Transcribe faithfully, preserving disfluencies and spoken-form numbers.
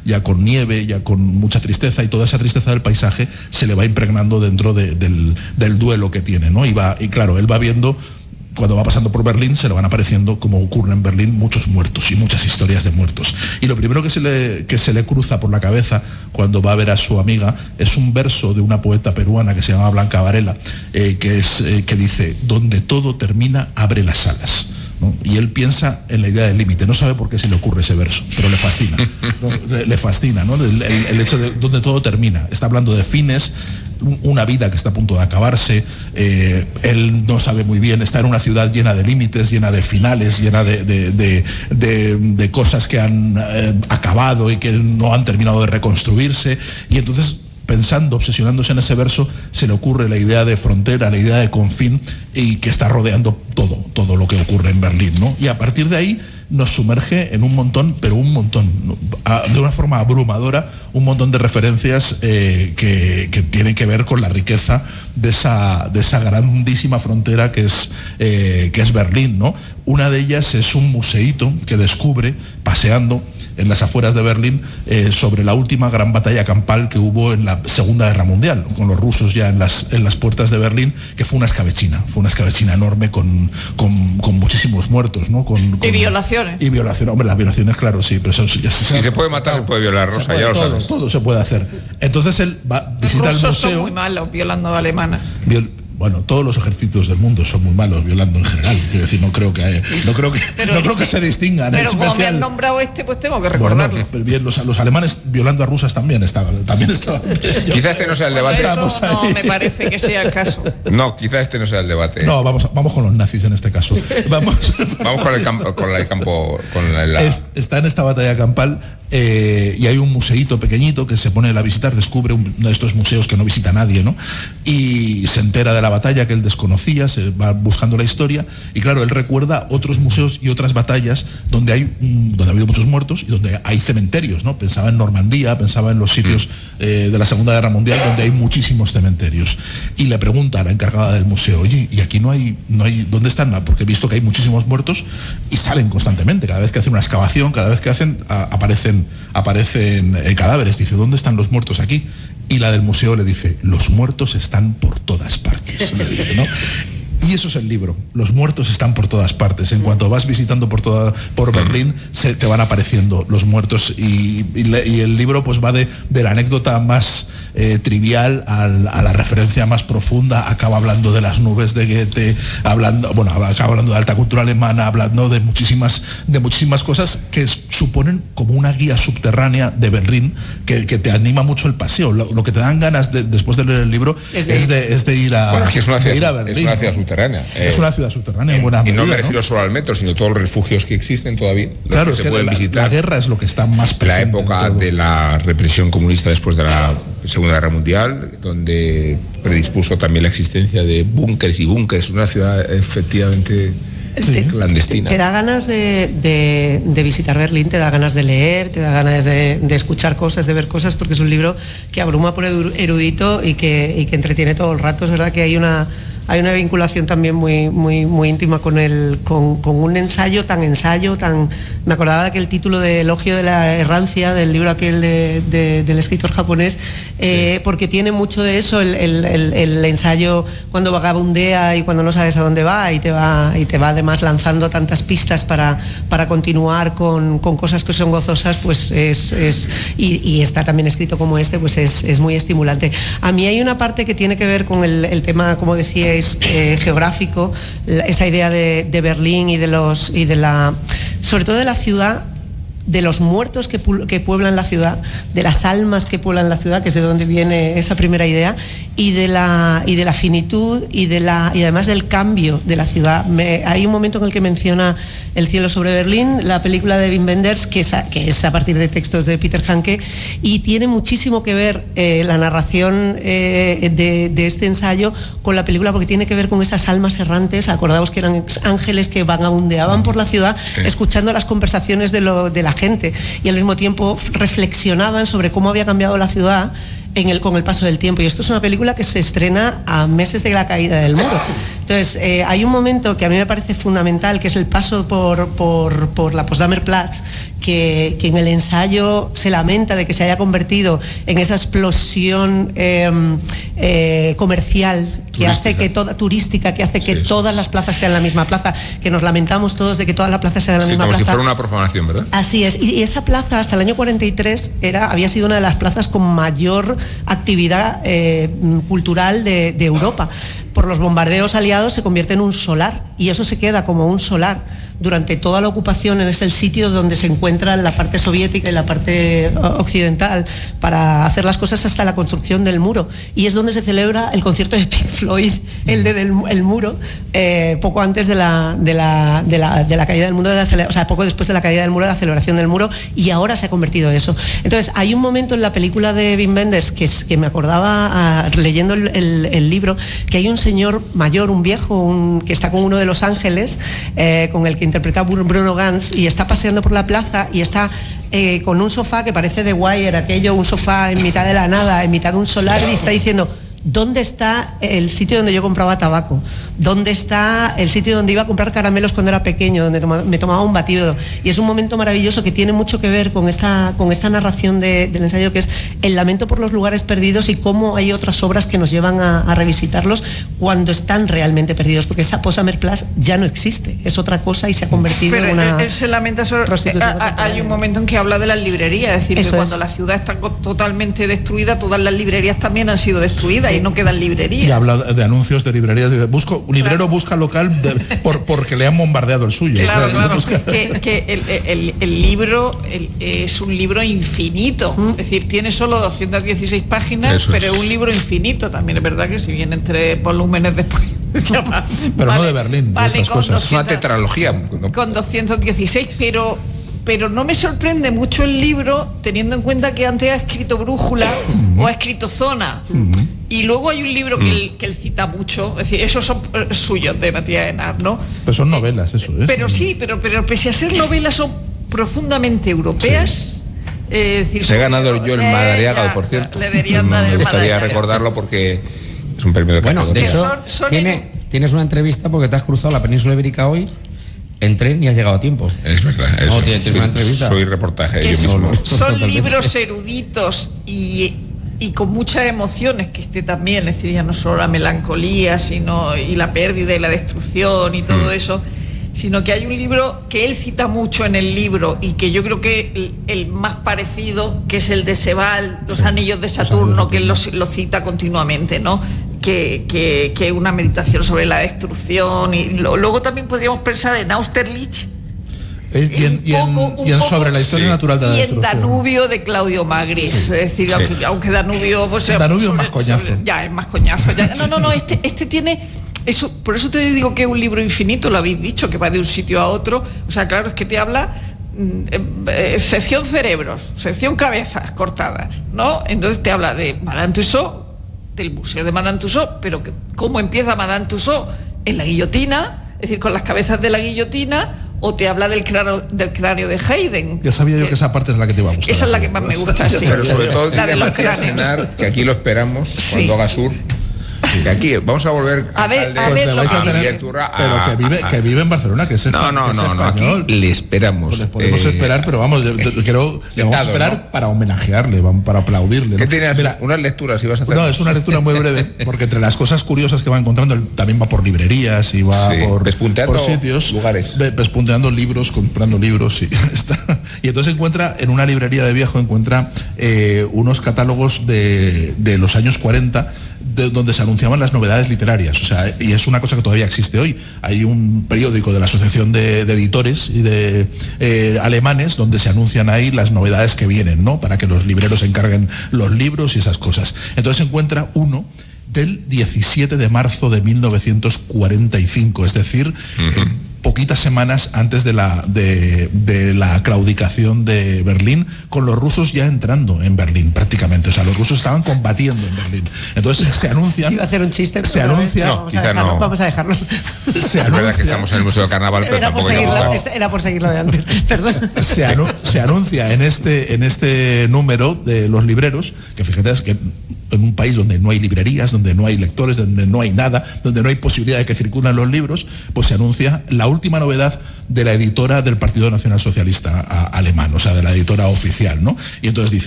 ya con nieve, ya con mucha tristeza, y toda esa tristeza del paisaje se le va impregnando dentro de, del, del duelo que tiene, ¿no? Y, va, y claro, él va viendo, cuando va pasando por Berlín, se le van apareciendo, como ocurre en Berlín, muchos muertos y muchas historias de muertos. Y lo primero que se le, que se le cruza por la cabeza cuando va a ver a su amiga es un verso de una poeta peruana que se llama Blanca Varela, eh, que, es, eh, que dice: donde todo termina, abre las alas. ¿No? Y él piensa en la idea del límite, no sabe por qué se le ocurre ese verso, pero le fascina, ¿no? le, le fascina, ¿no? el, el, el hecho de donde todo termina. Está hablando de fines, una vida que está a punto de acabarse, eh, él no sabe muy bien, está en una ciudad llena de límites, llena de finales, llena de, de, de, de, de cosas que han eh, acabado y que no han terminado de reconstruirse, y entonces, pensando, obsesionándose en ese verso, se le ocurre la idea de frontera, la idea de confín, y que está rodeando todo, todo lo que ocurre en Berlín, ¿no? Y a partir de ahí nos sumerge en un montón, pero un montón, ¿no? De una forma abrumadora, un montón de referencias eh, que, que tienen que ver con la riqueza de esa, de esa grandísima frontera que es, eh, que es Berlín, ¿no? Una de ellas es un museíto que descubre paseando en las afueras de Berlín, eh, sobre la última gran batalla campal que hubo en la Segunda Guerra Mundial, con los rusos ya en las, en las puertas de Berlín, que fue una escabechina, fue una escabechina enorme con, con, con muchísimos muertos, ¿no? Con, con, y violaciones. Y violaciones, hombre, las violaciones, claro, sí, pero eso ya se Si se puede matar, se puede violar, Rosa, puede, ya lo todo, sabes. Todo se puede hacer. Entonces él va, visita el museo. Los rusos son muy malos violando a alemanas. Viol, Bueno, todos los ejércitos del mundo son muy malos violando en general. Quiero decir, no creo que no creo que pero, no creo que se distingan. Pero como especial. me han nombrado este, pues tengo que recordarlo. Bueno, bien, los, los alemanes violando a rusas también estaban. También estaban. Quizá este no sea el debate. Eso no me parece que sea el caso. No, quizá este no sea el debate. No, vamos, vamos con los nazis en este caso. Vamos, vamos con el campo, con el campo, con la, la... Es, está en esta batalla campal. Eh, y hay un museíto pequeñito que se pone a visitar, descubre uno de estos museos que no visita nadie, ¿no? Y se entera de la batalla que él desconocía, se va buscando la historia, y claro, él recuerda otros museos y otras batallas donde hay donde ha habido muchos muertos y donde hay cementerios, ¿no? Pensaba en Normandía, pensaba en los sitios eh, de la Segunda Guerra Mundial donde hay muchísimos cementerios, y le pregunta a la encargada del museo: oye, ¿y aquí no hay, no hay, dónde están? Porque he visto que hay muchísimos muertos y salen constantemente, cada vez que hacen una excavación, cada vez que hacen, a, aparecen aparecen eh, cadáveres. Dice: ¿dónde están los muertos aquí? Y la del museo le dice: los muertos están por todas partes, le dice, ¿no? Y eso es el libro. Los muertos están por todas partes. En cuanto vas visitando por toda por Berlín, se te van apareciendo los muertos, y, y, le, y el libro pues va de, de la anécdota más eh, trivial al, a la referencia más profunda. Acaba hablando de las nubes de Goethe, hablando, bueno, acaba hablando de alta cultura alemana, hablando de muchísimas, de muchísimas cosas que es, suponen como una guía subterránea de Berlín que, que te anima mucho el paseo. Lo, lo que te dan ganas de, después de leer el libro es de, es de, es de ir a, bueno, es que es una ciudad, ir a Berlín. Es una ciudad subterránea. Es una ciudad subterránea en buena medida. Y no me medida, refiero, ¿no?, solo al metro, sino todos los refugios que existen todavía. Claro, que es se que pueden la, visitar. La guerra es lo que está más presente. La época de la represión comunista después de la Segunda Guerra Mundial, donde predispuso también la existencia de búnkers y búnkers. Una ciudad efectivamente sí, clandestina. Te, te da ganas de, de, de visitar Berlín, te da ganas de leer, te da ganas de, de escuchar cosas, de ver cosas, porque es un libro que abruma por erudito y que, y que entretiene todo el rato. Es verdad que hay una... Hay una vinculación también muy, muy, muy íntima con, el, con, con un ensayo tan ensayo, tan... Me acordaba de aquel título de Elogio de la errancia, del libro aquel de, de, del escritor japonés, eh, sí. Porque tiene mucho de eso, el, el, el, el ensayo cuando vagabundea y cuando no sabes a dónde va, y te va, y te va además lanzando tantas pistas para, para continuar con, con cosas que son gozosas, pues es... es y, y está también escrito como este, pues es, es muy estimulante. A mí hay una parte que tiene que ver con el, el tema, como decía, Eh, geográfico, esa idea de, de Berlín y de los y de la, sobre todo de la ciudad, de los muertos que, que pueblan la ciudad, de las almas que pueblan la ciudad, que es de donde viene esa primera idea, y de la, y de la finitud y, de la, y además del cambio de la ciudad. Me, hay un momento en el que menciona El cielo sobre Berlín, la película de Wim Wenders, que es a, que es a partir de textos de Peter Hanke, y tiene muchísimo que ver eh, la narración eh, de, de este ensayo con la película, porque tiene que ver con esas almas errantes. Acordaos que eran ángeles que vagabundeaban por la ciudad, sí, escuchando las conversaciones de, lo, de la gente, y al mismo tiempo reflexionaban sobre cómo había cambiado la ciudad en el, con el paso del tiempo. Y esto es una película que se estrena a meses de la caída del muro. Entonces, eh, hay un momento que a mí me parece fundamental, que es el paso por, por, por la Potsdamer Platz, que, que en el ensayo se lamenta de que se haya convertido en esa explosión eh, eh, comercial que turística. hace que toda turística que hace que sí, todas las plazas sean la misma plaza, que nos lamentamos todos de que todas las plazas sean la sí, misma como plaza. Como si fuera una profanación, ¿verdad? Así es, y esa plaza hasta el año cuarenta y tres era, había sido una de las plazas con mayor actividad eh, cultural de, de Europa. Por los bombardeos aliados se convierte en un solar, y eso se queda como un solar durante toda la ocupación. Es el sitio donde se encuentra la parte soviética y la parte occidental para hacer las cosas hasta la construcción del muro, y es donde se celebra el concierto de Pink Floyd, el de del, el muro, eh, poco antes de la, de, la, de, la, de la caída del muro, de la, o sea, poco después de la caída del muro, de la celebración del muro, y ahora se ha convertido en eso. Entonces, hay un momento en la película de Wim Wenders que, que me acordaba a, leyendo el, el, el libro, que hay un señor mayor, un viejo, un, que está con uno de los ángeles, eh, con el que interpreta Bruno Ganz, y está paseando por la plaza y está eh, con un sofá que parece The Wire, aquello, un sofá en mitad de la nada, en mitad de un solar, y está diciendo: ¿dónde está el sitio donde yo compraba tabaco? ¿Dónde está el sitio donde iba a comprar caramelos cuando era pequeño, donde toma, me tomaba un batido? Y es un momento maravilloso que tiene mucho que ver con esta, con esta narración de, del ensayo, que es el lamento por los lugares perdidos y cómo hay otras obras que nos llevan a, a revisitarlos cuando están realmente perdidos, porque esa Potsdamer Platz ya no existe, es otra cosa y se ha convertido Pero en una... él se lamenta sobre... Hay un momento en que habla de las librerías, es decir, Eso que cuando es. la ciudad está totalmente destruida, todas las librerías también han sido destruidas, sí. Y no quedan librerías. Y habla de anuncios de librerías, de busco, un librero claro. busca local de, por, porque le han bombardeado el suyo. Claro, o sea, claro, busca... que, que el, el, el libro el, es un libro infinito, mm. es decir, tiene solo doscientas dieciséis páginas, Eso pero es. es un libro infinito. También es verdad que si vienen tres volúmenes después... Pero vale, no de Berlín, vale, de otras cosas. doscientos, una tetralogía. Con doscientos dieciséis, pero... pero no me sorprende mucho el libro, teniendo en cuenta que antes ha escrito Brújula uh-huh. o ha escrito Zona, uh-huh. y luego hay un libro que él, que él cita mucho, es decir, esos son suyos, de Matías Enar, ¿no? Pero son novelas, eso es. Pero sí, pero, pero pese a ser novelas son profundamente europeas. Sí. Eh, decir, Se ha ganado yo el Madariaga, por cierto. Deberían no, dar el me gustaría Madariaga. recordarlo porque es un premio de bueno, categoría. De hecho, son, son tiene, en... tienes una entrevista porque te has cruzado la península ibérica hoy en tren y has llegado a tiempo. Es verdad, eso. No, tienes soy, una entrevista. Soy reportaje yo son, mismo. Son libros eruditos y, y con muchas emociones, que este también, es decir, ya no solo la melancolía, sino y la pérdida y la destrucción y todo mm. eso, sino que hay un libro que él cita mucho en el libro y que yo creo que el, el más parecido, que es el de Sebald, Los sí, Anillos de Saturno, que él lo, lo cita continuamente, ¿no? Que, que, que una meditación sobre la destrucción, y lo, luego también podríamos pensar en Austerlitz el, y en, y en, poco, y en poco, sobre la historia sí. natural de la y destrucción. en Danubio de Claudio Magris, sí. es decir, sí. aunque, aunque Danubio pues, Danubio sobre, es más coñazo sobre, ya es más coñazo ya. no no no este este tiene eso, por eso te digo que es un libro infinito, lo habéis dicho, que va de un sitio a otro, o sea, claro, es que te habla eh, eh, sección cerebros, sección cabezas cortadas, ¿no? Entonces te habla de Madame Tussauds, del Museo de Madame Tussauds, pero que, ¿cómo empieza Madame Tussauds? En la guillotina, es decir, con las cabezas de la guillotina, o te habla del cráneo, del cráneo de Haydn. Ya sabía que, yo que esa parte es la que te iba a gustar. Esa es la que más me gusta, sí. Pero sobre todo, la de los cráneos. Que aquí lo esperamos sí. cuando haga sur. Que aquí vamos a volver a, a ver, a pues ver, vais a tener, Turra, pero a, que vive, a, que vive en Barcelona, que es el, no, no, que es no, no, aquí le esperamos. Pues les podemos eh, esperar, pero vamos, yo, yo quiero, le vamos a esperar ¿no? para homenajearle, para aplaudirle. ¿Qué ¿no? tenías? Mira, unas lecturas ibas a hacer. No, es una lectura muy breve, porque entre las cosas curiosas que va encontrando, él también va por librerías y va sí, por, por sitios, lugares, pespunteando libros, comprando libros, y, está, y entonces encuentra en una librería de viejo encuentra eh, unos catálogos de, de los años cuarenta. De donde se anunciaban las novedades literarias, o sea, y es una cosa que todavía existe hoy. Hay un periódico de la Asociación de, de Editores y de eh, alemanes donde se anuncian ahí las novedades que vienen, ¿no? Para que los libreros encarguen los libros y esas cosas. Entonces se encuentra uno del diecisiete de marzo de mil novecientos cuarenta y cinco, es decir, uh-huh. eh, poquitas semanas antes de la, de, de la claudicación de Berlín, con los rusos ya entrando en Berlín prácticamente, o sea, los rusos estaban combatiendo en Berlín. Entonces se anuncian... Iba a hacer un chiste, pero se anuncia... No, vamos, a dejarlo, no. vamos a dejarlo. Se es anuncia, verdad que estamos en el Museo de Carnaval, pero era tampoco por seguirlo, llegamos a... era por seguirlo de antes, perdón. Se, anu se anuncia en este, en este número de los libreros, que fíjate, es que en un país donde no hay librerías, donde no hay lectores, donde no hay nada, donde no hay posibilidad de que circulen los libros, pues se anuncia la última novedad de la editora del Partido Nacional Socialista a, alemán, o sea, de la editora oficial, ¿no? Y entonces dice,